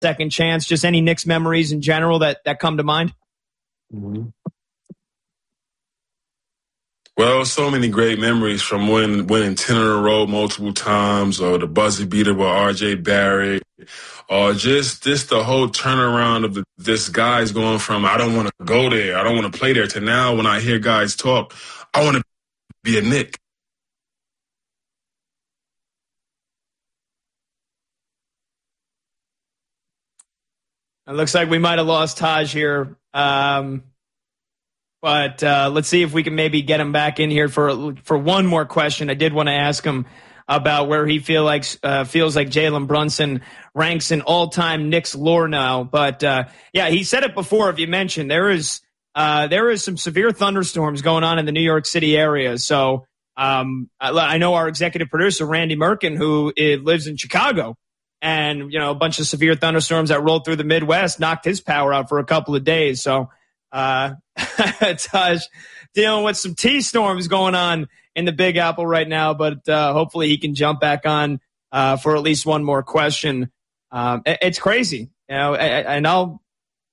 second chance? Just any Knicks memories in general that come to mind? Mm-hmm. Well, so many great memories from winning 10 in a row multiple times, or the buzzer beater with R.J. Barrett, or just the whole turnaround of this guys going from I don't want to go there, I don't want to play there, to now when I hear guys talk, I want to be a Knick. It looks like we might have lost Taj here. But let's see if we can maybe get him back in here for one more question. I did want to ask him about where he feels like Jalen Brunson ranks in all-time Knicks lore now. But yeah, he said it before. If you mentioned there is some severe thunderstorms going on in the New York City area. So I know our executive producer Randy Merkin, who lives in Chicago, and a bunch of severe thunderstorms that rolled through the Midwest knocked his power out for a couple of days. So. Taj dealing with some T-storms going on in the Big Apple right now, but hopefully he can jump back on for at least one more question. It's crazy, and I'll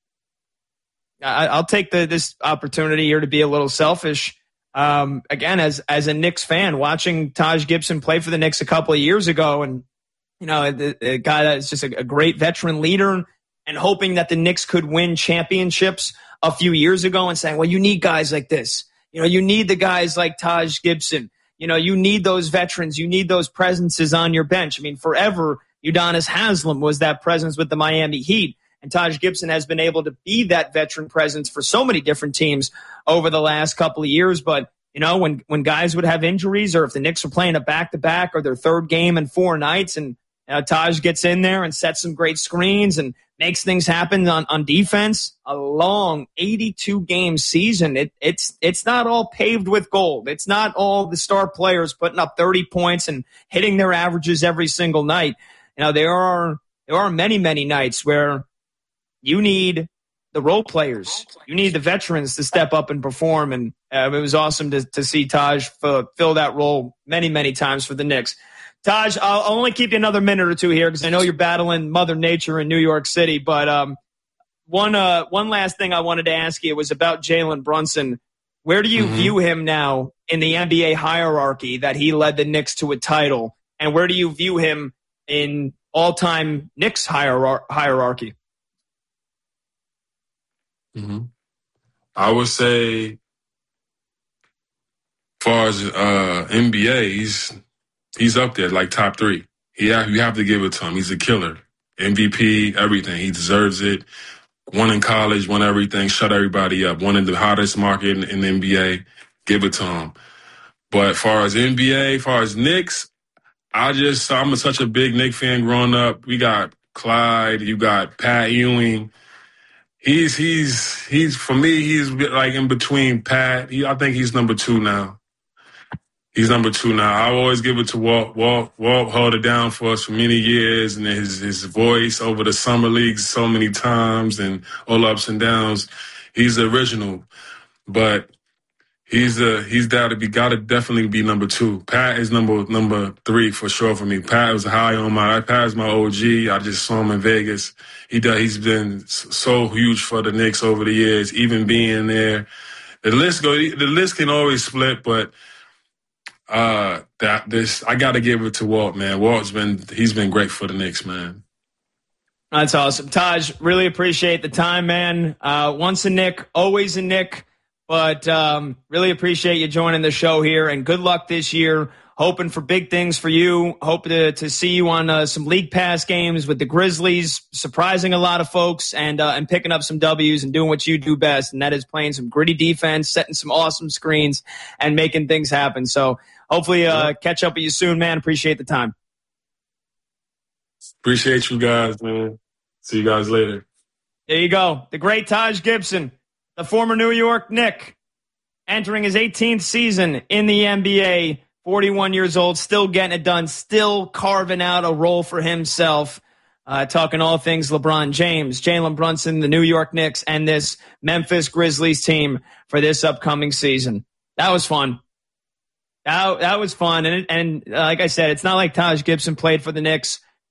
take this opportunity here to be a little selfish. Again, as a Knicks fan, watching Taj Gibson play for the Knicks a couple of years ago, and a guy that's just a great veteran leader, and hoping that the Knicks could win championships a few years ago, and saying, well, you need guys like this. You need the guys like Taj Gibson. You need those veterans. You need those presences on your bench. I mean, forever, Udonis Haslem was that presence with the Miami Heat, and Taj Gibson has been able to be that veteran presence for so many different teams over the last couple of years. But, when guys would have injuries, or if the Knicks are playing a back-to-back or their third game in 4 nights, and Taj gets in there and sets some great screens and makes things happen on defense. A long 82-game season. It's not all paved with gold. It's not all the star players putting up 30 points and hitting their averages every single night. There are many, many nights where you need the role players. You need the veterans to step up and perform. And it was awesome to see Taj fill that role many, many times for the Knicks. Taj, I'll only keep you another minute or two here because I know you're battling Mother Nature in New York City. But one last thing I wanted to ask you was about Jalen Brunson. Where do you view him now in the NBA hierarchy that he led the Knicks to a title? And where do you view him in all-time Knicks hierarchy? Mm-hmm. I would say, as far as NBA, he's up there, like top 3. You have to give it to him. He's a killer. MVP, everything. He deserves it. Won in college, won everything, shut everybody up. Won in the hottest market in the NBA. Give it to him. But as far as NBA, as far as Knicks, I'm such a big Knicks fan growing up. We got Clyde. You got Pat Ewing. He's for me, he's like in between Pat. I think he's number 2 now. He's number 2 now. I always give it to Walt. Walt held it down for us for many years, and his voice over the summer leagues so many times and all ups and downs. He's the original, but he's got to definitely be number 2. Pat is number 3 for sure for me. Pat was high on Pat is my OG. I just saw him in Vegas. He's been so huge for the Knicks over the years, even being there. The list can always split, but. I got to give it to Walt, man. He's been great for the Knicks, man. That's awesome. Taj, really appreciate the time, man. Once a Knick, always a Knick, but really appreciate you joining the show here, and good luck this year. Hoping for big things for you. Hope to see you on some League Pass games with the Grizzlies, surprising a lot of folks and picking up some W's and doing what you do best, and that is playing some gritty defense, setting some awesome screens, and making things happen. So hopefully catch up with you soon, man. Appreciate the time. Appreciate you guys, man. See you guys later. There you go. The great Taj Gibson, the former New York Knick, entering his 18th season in the NBA. 41 years old, still getting it done, still carving out a role for himself. Talking all things LeBron James, Jalen Brunson, the New York Knicks, and this Memphis Grizzlies team for this upcoming season. That was fun. That was fun. And like I said, it's not like Taj Gibson played for the Knicks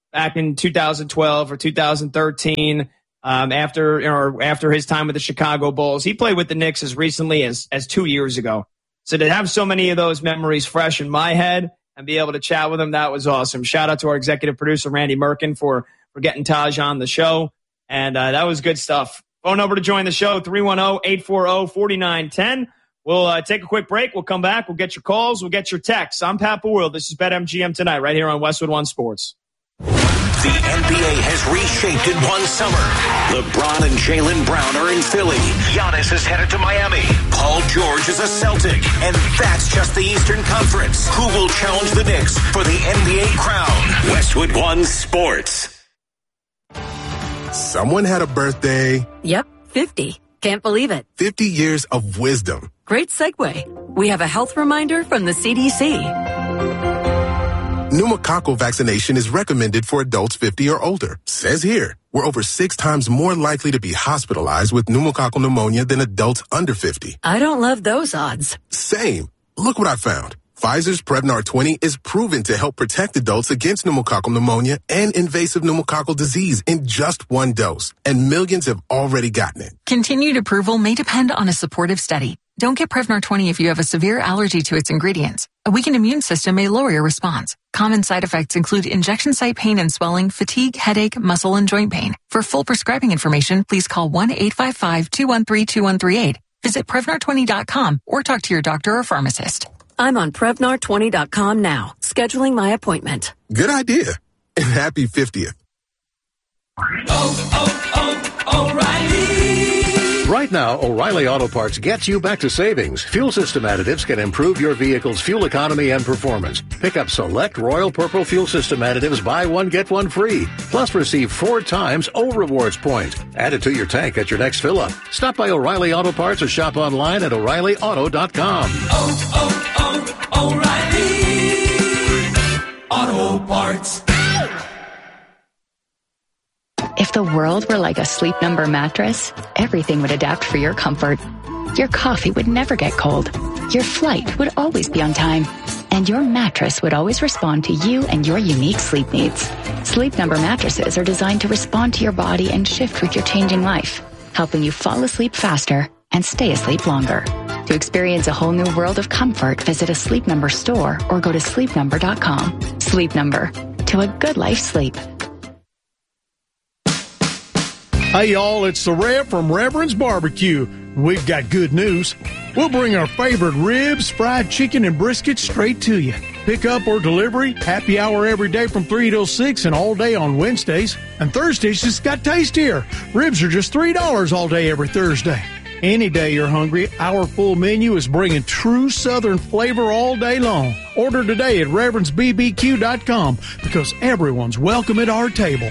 back in 2012 or 2013, after his time with the Chicago Bulls. He played with the Knicks as recently as 2 years ago. So to have so many of those memories fresh in my head and be able to chat with him, that was awesome. Shout out to our executive producer, Randy Merkin, for getting Taj on the show. And that was good stuff. Phone number to join the show, 310-840-4910. We'll take a quick break. We'll come back. We'll get your calls. We'll get your texts. I'm Pat Boyle. This is BetMGM Tonight right here on Westwood One Sports. The NBA has reshaped in one summer. LeBron and Jaylen Brown are in Philly. Giannis is headed to Miami. Paul George is a Celtic. And that's just the Eastern Conference. Who will challenge the Knicks for the NBA crown? Westwood One Sports. Someone had a birthday. Yep, 50. Can't believe it. 50 years of wisdom. Great segue. We have a health reminder from the CDC. Pneumococcal vaccination is recommended for adults 50 or older. Says here, we're over 6 times more likely to be hospitalized with pneumococcal pneumonia than adults under 50. I don't love those odds. Same. Look what I found. Pfizer's Prevnar 20 is proven to help protect adults against pneumococcal pneumonia and invasive pneumococcal disease in just 1 dose, and millions have already gotten it. Continued approval may depend on a supportive study. Don't get Prevnar 20 if you have a severe allergy to its ingredients. A weakened immune system may lower your response. Common side effects include injection site pain and swelling, fatigue, headache, muscle, and joint pain. For full prescribing information, please call 1-855-213-2138. Visit Prevnar20.com or talk to your doctor or pharmacist. I'm on Prevnar20.com now, scheduling my appointment. Good idea. And happy 50th. O'Reilly. Right now, O'Reilly Auto Parts gets you back to savings. Fuel system additives can improve your vehicle's fuel economy and performance. Pick up select Royal Purple fuel system additives, buy one, get one free. Plus receive 4 times O Rewards points. Add it to your tank at your next fill-up. Stop by O'Reilly Auto Parts or shop online at O'ReillyAuto.com. O'Reilly Auto Parts. If the world were like a Sleep Number mattress, everything would adapt for your comfort. Your coffee would never get cold. Your flight would always be on time. And your mattress would always respond to you and your unique sleep needs. Sleep Number mattresses are designed to respond to your body and shift with your changing life, helping you fall asleep faster and stay asleep longer. To experience a whole new world of comfort, visit a Sleep Number store or go to sleepnumber.com. Sleep Number. To a good life sleep. Hey, y'all, it's the Rev from Reverend's Barbecue. We've got good news. We'll bring our favorite ribs, fried chicken, and brisket straight to you. Pick up or delivery, happy hour every day from 3 till 6 and all day on Wednesdays. And Thursdays just got tastier. Ribs are just $3 all day every Thursday. Any day you're hungry, our full menu is bringing true Southern flavor all day long. Order today at ReverendsBBQ.com because everyone's welcome at our table.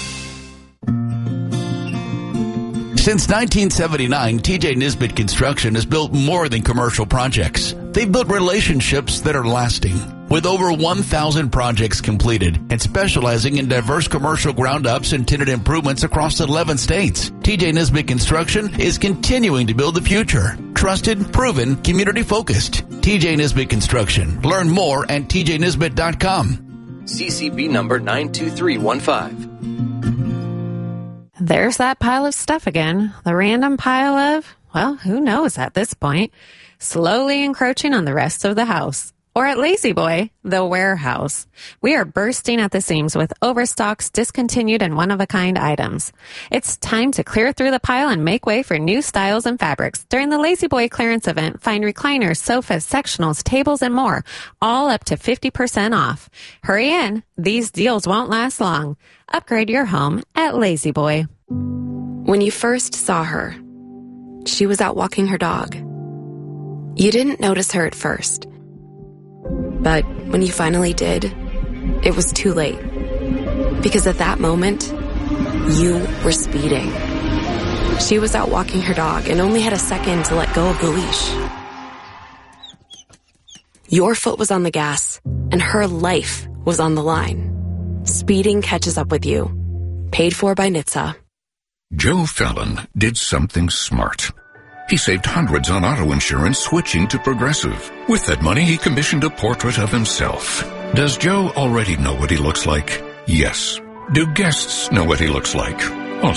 Since 1979, TJ Nisbet Construction has built more than commercial projects. They've built relationships that are lasting. With over 1,000 projects completed and specializing in diverse commercial ground-ups and tenant improvements across 11 states, TJ Nisbet Construction is continuing to build the future. Trusted, proven, community-focused. TJ Nisbet Construction. Learn more at tjnisbet.com. CCB number 92315. There's that pile of stuff again. The random pile of, well, who knows at this point, slowly encroaching on the rest of the house. Or at La-Z-Boy, the warehouse. We are bursting at the seams with overstocks, discontinued, and one-of-a-kind items. It's time to clear through the pile and make way for new styles and fabrics. During the La-Z-Boy clearance event, find recliners, sofas, sectionals, tables, and more, all up to 50% off. Hurry in. These deals won't last long. Upgrade your home at La-Z-Boy. When you first saw her, she was out walking her dog. You didn't notice her at first. But when you finally did, it was too late. Because at that moment, you were speeding. She was out walking her dog and only had a second to let go of the leash. Your foot was on the gas, and her life was on the line. Speeding catches up with you. Paid for by NHTSA. Joe Fallon did something smart. He saved hundreds on auto insurance switching to Progressive. With that money, he commissioned a portrait of himself. Does Joe already know what he looks like? Yes. Do guests know what he looks like?